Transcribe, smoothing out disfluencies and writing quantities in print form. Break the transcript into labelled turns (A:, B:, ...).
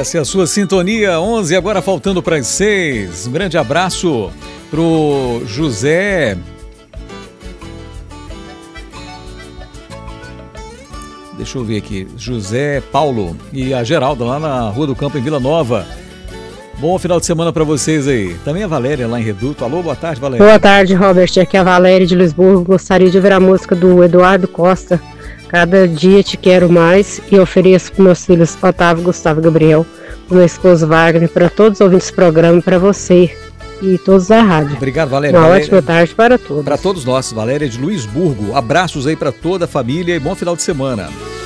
A: Essa é a sua sintonia, 11, agora faltando para as 6. Um grande abraço pro José. Deixa eu ver aqui, José Paulo e a Geralda lá na Rua do Campo, em Vila Nova. Bom final de semana para vocês aí. Também a Valéria lá em Reduto. Alô, boa tarde, Valéria.
B: Boa tarde, Robert. Aqui é a Valéria de Lisburgo. Gostaria de ouvir a música do Eduardo Costa. Cada dia te quero mais, e ofereço para meus filhos Otávio, Gustavo e Gabriel, para meu esposo Wagner, para todos os ouvintes do programa, para você e todos da rádio.
A: Obrigado, Valéria.
B: Uma ótima tarde para todos.
A: Para todos nós, Valéria de Luisburgo. Abraços aí para toda a família e bom final de semana.